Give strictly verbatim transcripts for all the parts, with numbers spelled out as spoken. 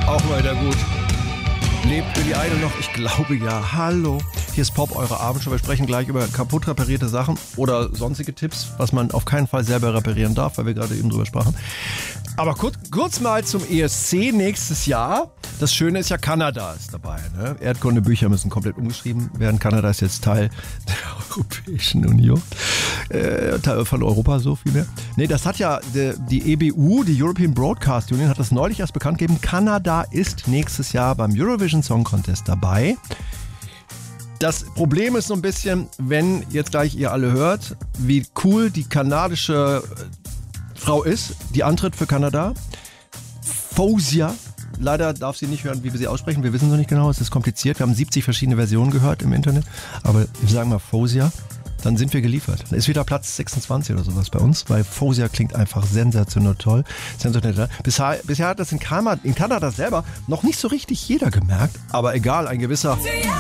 Auch weiter gut. Lebt Billy Idol noch? Ich glaube ja. Hallo. Hier ist Pop, eure Abendshow. Wir sprechen gleich über kaputt reparierte Sachen oder sonstige Tipps, was man auf keinen Fall selber reparieren darf, weil wir gerade eben drüber sprachen. Aber kurz, kurz mal zum E S C nächstes Jahr. Das Schöne ist ja, Kanada ist dabei. Ne? Erdkundebücher müssen komplett umgeschrieben werden. Kanada ist jetzt Teil der Europäischen Union. Äh, Teil von Europa, so viel mehr. Nee, das hat ja die, die E B U, die European Broadcast Union, hat das neulich erst bekannt gegeben. Kanada ist nächstes Jahr beim Eurovision Song Contest dabei. Das Problem ist so ein bisschen, wenn jetzt gleich ihr alle hört, wie cool die kanadische Frau ist, die antritt für Kanada. Fausia. Leider darf sie nicht hören, wie wir sie aussprechen. Wir wissen es noch nicht genau, es ist kompliziert. Wir haben siebzig verschiedene Versionen gehört im Internet. Aber ich sage mal Fausia, dann sind wir geliefert. Dann ist wieder Platz sechsundzwanzig oder sowas bei uns, weil Fausia klingt einfach sensationell toll. Sensationell. Bisher, bisher hat das in Kanada, in Kanada selber noch nicht so richtig jeder gemerkt. Aber egal, ein gewisser...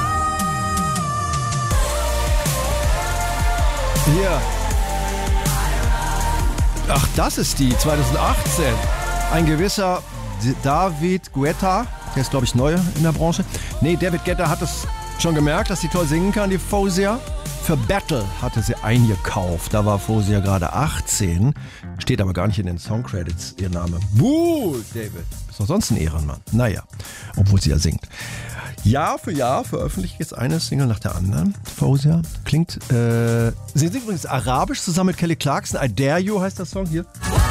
Hier. Ach, das ist die, zwanzig achtzehn. Ein gewisser David Guetta, der ist, glaube ich, neu in der Branche. Nee, David Guetta hat es schon gemerkt, dass sie toll singen kann, die Fausia. Für Battle hatte sie eingekauft. Da war Fausia gerade achtzehn. Steht aber gar nicht in den Songcredits ihr Name. Buh, David. Ist doch sonst ein Ehrenmann. Naja, obwohl sie ja singt. Jahr für Jahr veröffentlicht jetzt eine Single nach der anderen. Fausia klingt, äh, sie singt übrigens arabisch zusammen mit Kelly Clarkson. I Dare You heißt der Song hier.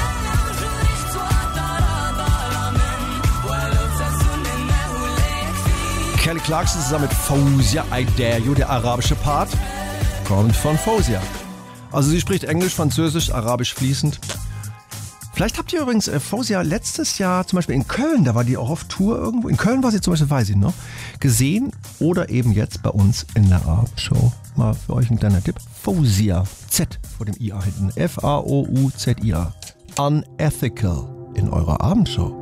Kelly Clarkson zusammen mit Fausia, I Dare You, der arabische Part, kommt von Fausia. Also sie spricht Englisch, Französisch, Arabisch fließend. Vielleicht habt ihr übrigens äh, Fausia letztes Jahr zum Beispiel in Köln, da war die auch auf Tour irgendwo. In Köln war sie zum Beispiel, weiß ich noch, gesehen oder eben jetzt bei uns in der Abendshow. Mal für euch ein kleiner Tipp. Fausia, Z vor dem I A hinten. F A O U Z I A. Unethical in eurer Abendshow.